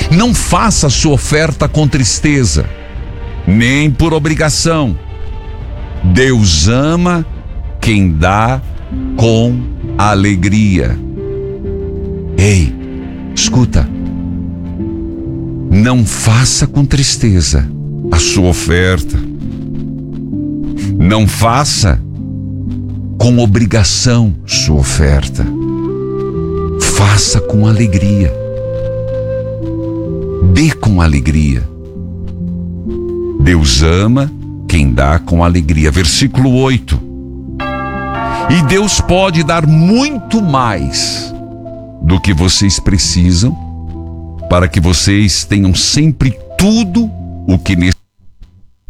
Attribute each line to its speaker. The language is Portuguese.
Speaker 1: Não faça sua oferta com tristeza, nem por obrigação. Deus ama quem dá com alegria. Ei, escuta. Não faça com tristeza a sua oferta. Não faça com obrigação sua oferta. Faça com alegria. Dê com alegria. Deus ama quem dá com alegria. Versículo 8. E Deus pode dar muito mais do que vocês precisam, para que vocês tenham sempre tudo o que necessitam.